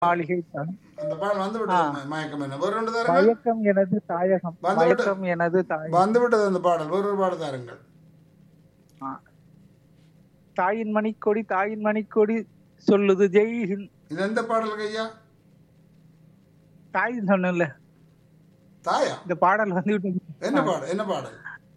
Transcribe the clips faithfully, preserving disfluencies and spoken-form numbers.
மாளிகை தான். அந்த பாடல் வந்து ஆ, விட்டது. ம- மயக்கம் என்ன வேறு ரெண்டு தாருங்கள். மயக்கம் எனது தாயகம், வந்து விட்டு மயக்கம் எனது தாயகம். வந்து விட்டது அந்த பாடல். வேறொரு பாடல் தாருங்கள். ஆ, தாயின் மணிக்கொடி, தாயின் மணிக்கொடி சொல்லுது ஜெய்ஹிந்த். இது எந்த பாடலுக்கு ஐயா? தாயின் சொன்னல தாயா? இந்த பாடல் வந்து விட்டது. என்ன ஆ, பாடல்? என்ன பாடல்?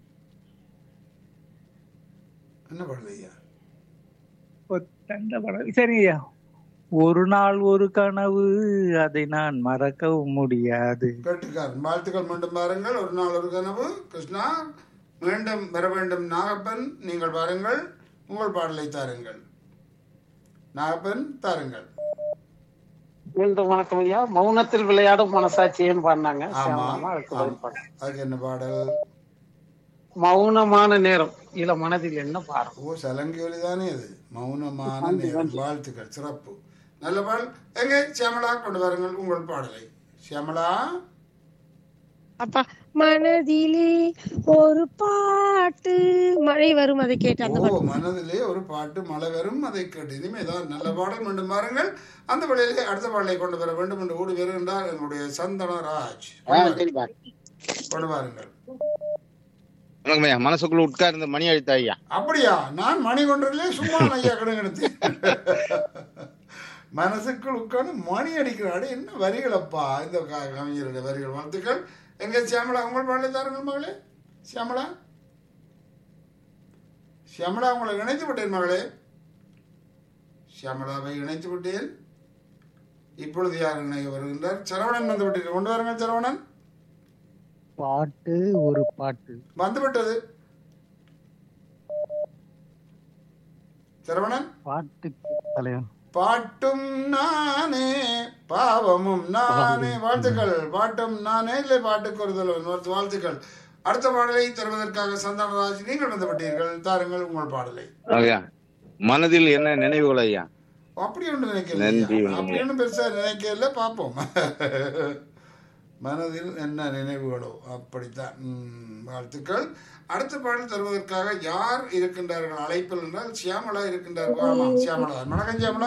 என்ன பாடல் ஐயா? ஒரு தந்த பாடல். சரிங்கய்யா. ஒரு நாள் ஒரு கனவு, அதை நான் மறக்கவும் முடியாது. கேட்டுக்காரன் வாழ்த்துக்கள். மீண்டும் பாருங்கள். ஒரு நாள் ஒரு கனவு. கிருஷ்ணா மீண்டும் வர வேண்டும். நாகப்பன் நீங்கள் பாருங்கள். உங்கள் பாடலை தாருங்கள். நாகப்பன் தாருங்கள். மீண்டும் வணக்கம் ஐயா. மௌனத்தில் விளையாடும் மனசாட்சின்னு பாடினாங்க ஆமா சியாமலாமா, அதுக்கு ஆமா. பதில் பாடு. அதுக்கு என்ன பாடல்? மௌனமான நேரம் இல்ல மனதில் என்ன பாடம். ஓ, சலங்கி ஒலிதானே அது. மௌனமான நேரம். வாழ்த்துக்கள், சிறப்பு, நல்ல பாடல். எங்கே சியாமலா கொண்டு வாருங்கள் உங்கள் பாடலை. சியாமலா. அப்பா மனதிலே ஒரு பாட்டு மழை வரும் அதை கேட்டு அந்த ஓ, பாட்டு. மனதிலே ஒரு பாட்டு மழை வரும் அதை கேட்டு. இனிமேதான் நல்ல பாடல். மீண்டும் பாருங்கள். அந்த வழியிலே அடுத்த பாடலை கொண்டு வர வேண்டும் என்று ஓடி வருகின்றார் எங்களுடைய சந்தனராஜ். கொண்டு வாருங்கள். வணக்கம் ஐயா. மனசுக்குள்ள உட்கார்ந்து மணி அழுத்தா ஐயா. அப்படியா? நான் மணி கொண்டதிலே சும்மா ஐயா கிடங்கெடுத்து மனசுக்குள் உட்கார்ந்து மணி அடிக்கிறாடு. என்ன வரிகள் அப்பா இந்த க- கவிஞருடைய வரிகள். வாழ்த்துக்கள். எங்க சியாமலா உங்கள் பாடலை தாருங்கள் மகளே. சியாமலா, சியாமலா உங்களை இணைத்து விட்டேன் மகளே. சியாமலாவை இணைத்து விட்டேன். இப்பொழுது யார் இணைய வருகின்றார்? சரவணன் வந்து விட்டீர்கள். கொண்டு வாருங்கள் சரவணன். பாட்டு ஒரு பாட்டு. வந்து விட்டது சரவணன். பாட்டுக்கு தலைவன். பாட்டும் நானே பாவமும் நானே. வாழ்த்துக்கள். பாட்டும் நானே இல்லை பாட்டுக்கு ஒரு தலைவன். வாழ்த்து- வாழ்த்துக்கள். அடுத்த பாடலை தருவதற்காக சந்தானராஜ் நீங்கள் வந்து விட்டீர்கள். தாருங்கள் உங்கள் பாடலை. ஐயா, மனதில் என்ன நினைவுகள் ஐயா? அப்படி ஒன்று நினைக்கல. நன்றி. அப்படி ஒன்றும் பெருசா நினைக்கல. பார்ப்போம். மனதில் என்ன நினைவுகளோ அப்படித்தான். ம், வாழ்த்துக்கள். அடுத்த பாடல் தருவதற்காக யார் இருக்கின்றார்கள் அழைப்பில் என்றால் சியாமலா இருக்கின்றார்கள். ஆமாம், சியாமலா. வணக்கம் சியாமலா.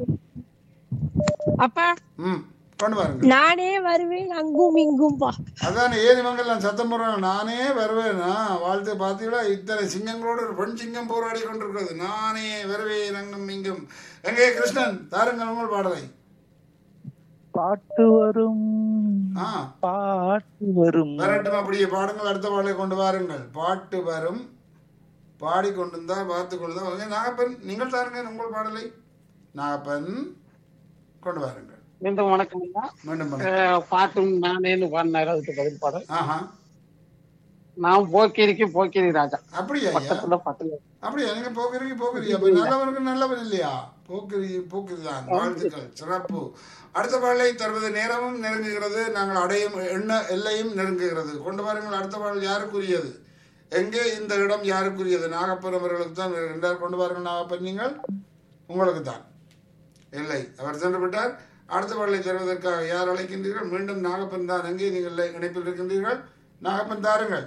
அப்பா ம், கொண்டு வாருங்க. நானே வருவேன் அங்கும் இங்கும் பா. அதான் ஏன் இவங்கெல்லாம் சத்தம் போடுறாங்க. நானே வருவேனா? வாழ்த்து. பார்த்தீங்களா, இத்தனை சிங்கங்களோடு ஒரு பெண் சிங்கம் போராடி கொண்டிருக்கிறது. நானே வருவேன் அங்கும் இங்கும். எங்கே கிருஷ்ணன் தாருங்கள் உங்கள் பாடலை. பாட்டு வரும், ஆ, பாட்டு வரும். வரட்டும். அப்படியே பாடுங்கள். அடுத்த பாடலை கொண்டு வாருங்கள். பாட்டு வரும். பாடிக்கொண்டிருந்தா பார்த்து கொண்டுதான். நாகப்பன் நீங்கள் தாருங்கள் உங்கள் பாடலை. நாகப்பன் கொண்டு வாருங்கள். மீண்டும் வணக்கம் ஐயா. மீண்டும் பண்ண. அஹ், பாட்டும் நானேன்னு பாடினாரு, அதுக்கு பதில் பாடல். ஆஹா, நான் போக்கிரிக்கு போக்கிரி ராஜா. அப்படியா ஐயா? பக்கத்துல பக்கத்துல அப்படியா? நீங்க போக்குறீங்க போக்குறீங்க. அப்ப நல்லவருக்கு நல்லவன் இல்லையா? போக்குறி போக்குறி தான். வாழ்த்துக்கள், சிறப்பு. அடுத்த பாடலை தருவது நேரமும் நெருங்குகிறது. நாங்கள் அடையும் எண்ண எல்லையும் நெருங்குகிறது. கொண்டு வாருங்கள். அடுத்த பாடல் யாருக்குரியது? எங்கே இந்த இடம் யாருக்குரியது? நாகப்பன் அவர்களுக்கு தான் என்றார். கொண்டு வாருங்கள் நாகப்பன். நீங்கள் உங்களுக்கு தான். இல்லை, அவர் சென்று விட்டார். அடுத்த பாடலை தருவதற்காக யார் அழைக்கின்றீர்கள்? மீண்டும் நாகப்பன் தான். எங்கே நீங்கள் இணைப்பில் இருக்கின்றீர்கள்? நாகப்பன் தாருங்கள்.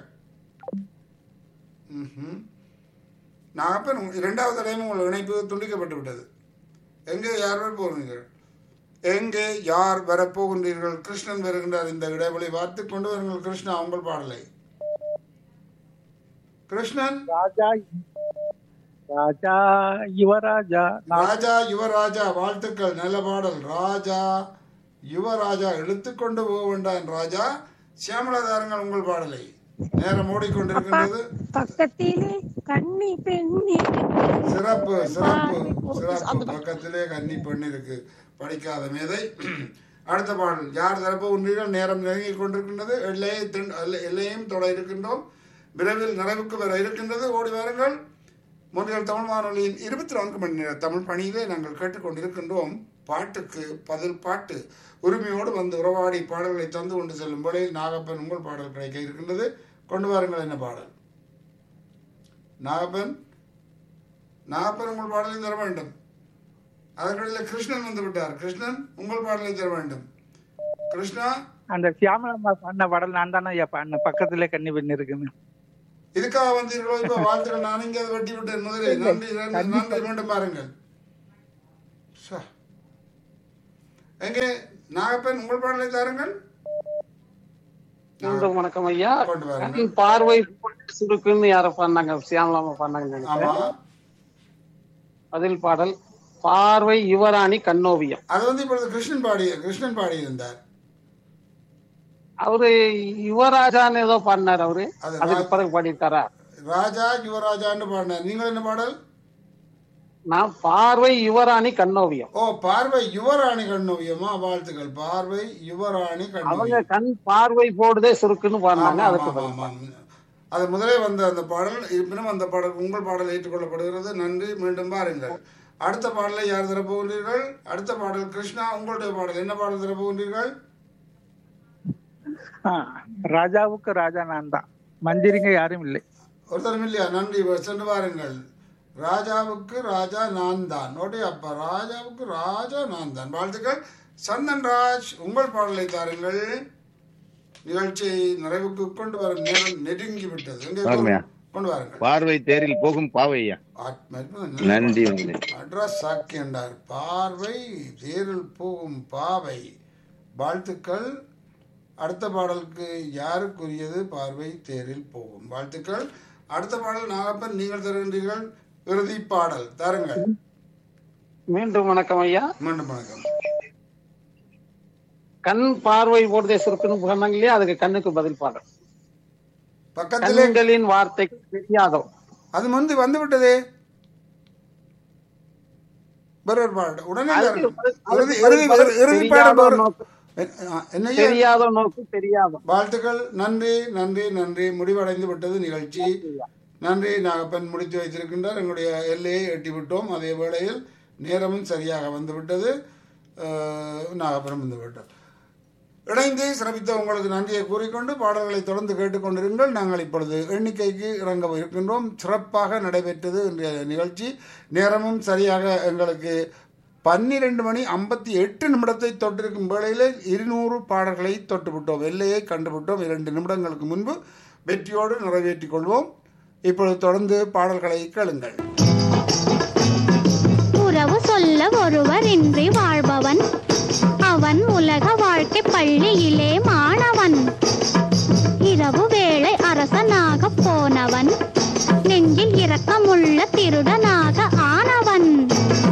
ம்ஹும். நாகப்பன் உங்க- இரண்டாவது தடவையும் உங்கள் இணைப்பு துண்டிக்கப்பட்டு விட்டது. எங்கே யார் வர போகிறீர்கள்? எங்கே யார் வரப்போகின்றீர்கள்? கிருஷ்ணன் வருகின்றார். இந்த இடைவெளி பார்த்து கொண்டு வருங்கள். கிருஷ்ணா உங்கள் பாடலை. கிருஷ்ணன். ராஜா, ராஜா யுவராஜா. நான் ராஜா யுவராஜா. வாழ்த்துக்கள், நல்ல பாடல். ராஜா யுவராஜா. இழுத்துக்கொண்டு போக வேண்டாம் ராஜா. சியாமலா தாருங்கள் உங்கள் பாடலை. நேரம் அப்பா ஓடிக்கொண்டிருக்கின்றது. பக்கத்திலே கண்ணி பெண்ணி சிறப்பு, சிறப்பு, சிறப்பு. அந்த பாட்டு. பக்கத்திலே கன்னி பெண் இருக்கு. படிக்காத மேதை. அடுத்த பாடல் யார் தரப்பு உண்டீர்கள்? நேரம் நெருங்கிக் கொண்டிருக்கின்றது. எல்லையை திண்- எல்லை- எல்லையும் தொட இருக்கின்றோம். விரைவில் நிறைவுக்கு வர இருக்கின்றது. ஓடி வாருங்கள். முன்னில் தமிழ் வானொலியின் இருபத்தி நான்கு மணி நேர தமிழ் பணியிலே நாங்கள் கேட்டுக்கொண்டிருக்கின்றோம். பாட்டுக்கு பதில் பாட்டு. உரிமையோடு வந்து உறவாடி பாடல்களை தந்து கொண்டு செல்லும் வேளையில் நாகப்பன் உங்கள் பாடல் கிடைக்க இருக்கின்றது. கொண்டு வாருங்கள். என்ன பாடல்? நாகப்பன். நாகப்பன் உங்கள் பாடலை தர வேண்டும். அதற்கிடையில் கிருஷ்ணன் வந்து விட்டார். கிருஷ்ணன் உங்கள் பாடலை தர வேண்டும். கிருஷ்ணா. அந்த சியாமலா பண்ண பாடல் நான் தானே ஐயா பண்ண. பக்கத்திலே கன்னி பெண் இருக்குன்னு. இதுக்காக வந்தீர்களோ? இப்ப வாழ்த்துக்கள். நான் இங்கே அதை வெட்டி விட்டேன் முதலில். நன்றி, நன்றி, நன்றி. மீண்டும் பாருங்கள். ச. எங்கே நாகப்பன் உங்கள் பாடலை தாருங்கள். மீண்டும் வணக்கம் ஐயா. கொண்டு வாருங்கள். கண் பார்வை போட்டு சுருக்குன்னு யாரோ பண்ணாங்க, சியாமலாம பண்ணாங்கன்னு ஆமா, நினைக்கிறேன். பதில் பாடல் பார்வை யுவராணி கண்ணோவியம். அது வந்து இப்பொழுது கிருஷ்ணன் பாடி கிருஷ்ணன் பாடி இருந்தார். அவரு யுவராஜான்னு ஏதோ பாடினார் அவரு, அது அதுக்கு ரா- பிறகு பாடியிருக்காரா? ராஜா யுவராஜான்னு பாடினார். நீங்கள் என்ன பாடல்? நான் பார்வை யுவராணி கண்ணோவியம். ஓ, பார்வை யுவராணி கண்ணோவியமா? வாழ்த்துக்கள். பார்வை யுவராணி அவங்க கண்ணோவியம். கண் பார்வை போடுதே சுருக்குன்னு பாடினாங்க, ஆமா, அதுக்கு ஆமா, பதில் ஆமா, ஆமா. அது முதலே வந்த அந்த பாடல், இருப்பினும் அந்த பாடல் உங்கள் பாடல் ஏற்றுக்கொள்ளப்படுகிறது. நன்றி, மீண்டும் பாருங்கள். அடுத்த பாடலை யார் தர போகின்றீர்கள்? அடுத்த பாடல் கிருஷ்ணா, உங்களுடைய பாடல் என்ன பாடல் தர போகின்றீர்கள்? ஆ, ராஜாவுக்கு ராஜா நான் தான், மந்திரிங்க யாரும் இல்லை. ஒருத்தரும் இல்லையா? நன்றி, சென்று பாருங்கள். ராஜாவுக்கு ராஜா நான் தான். நோடி அப்பா, ராஜாவுக்கு ராஜா நான் தான். வாழ்த்துக்கள். சந்தன் ராஜ், உங்கள் பாடலை தாருங்கள். நிகழ்ச்சியை நிறைவுக்கு கொண்டு வர நேரம் நெருங்கி விட்டது. எங்கே ஆமாய்யா. கொண்டு வாருங்கள். பார்வை தேரில் போகும் பாவையா. நன்றி நன்றி. அட்ரஸ் சாக்கி என்றார். பார்வை தேரில் போகும் பாவை. வாழ்த்துக்கள். அடுத்த பாடலுக்கு யாருக்குரியது? பார்வை தேரில் போகும். வாழ்த்துக்கள். அடுத்த பாடல் நாகப்பன், நீங்கள் தருகின்றீர்கள். இறுதி பாடல் தாருங்கள். மீண்டும் வணக்கம் ஐயா. மீண்டும் வணக்கம். கண் பார்வை போடுதே சுருக்குன்னு சொன்னாங்க இல்லையா, அதுக்கு கண்ணுக்கு பதில் பாடல். பக்கத்திலே கண்களின் வார்த்தைக்கு தெரியாதோ. அது முந்தி வந்து விட்டதே. வேறொரு பாடல் உடனே அதுக்கு தாருங்கள். பதில்- இறுதி- அதுக்கு இறுதி- பதில் இறுதி தெரியாதோ பாடல் நோக்கு, என்ன? தெரியாதோ நோக்கு தெரியாதோ. வாழ்த்துக்கள். நன்றி நன்றி நன்றி. முடிவடைந்து விட்டது நிகழ்ச்சி. நன்றி. நாகப்பன் முடித்து வைத்திருக்கின்றார். எங்களுடைய எல்லையை எட்டிவிட்டோம். அதே வேளையில் நேரமும் சரியாக வந்துவிட்டது. நாகப்பன் வந்துவிட்டார். இணைந்து சிறப்பித்த உங்களுக்கு நன்றியை கூறிக்கொண்டு பாடல்களை தொடர்ந்து கேட்டுக்கொண்டிருங்கள். நாங்கள் இப்பொழுது எண்ணிக்கைக்கு இறங்க இருக்கின்றோம். சிறப்பாக நடைபெற்றது இன்றைய நிகழ்ச்சி. நேரமும் சரியாக எங்களுக்கு பன்னிரண்டு மணி ஐம்பத்தி எட்டு நிமிடத்தை தொட்டிருக்கும் வேளையில் இருநூறு பாடல்களை தொட்டுவிட்டோம். எல்லையை கண்டுவிட்டோம். இரண்டு நிமிடங்களுக்கு முன்பு வெற்றியோடு நிறைவேற்றிக் கொள்வோம். இப்பொழுது தொடர்ந்து பாடல்களை கேளுங்கள். உறவு சொல்ல ஒருவர் இன்றி வாழ்பவன் அவன் உலக வாழ்க்கை பள்ளியிலே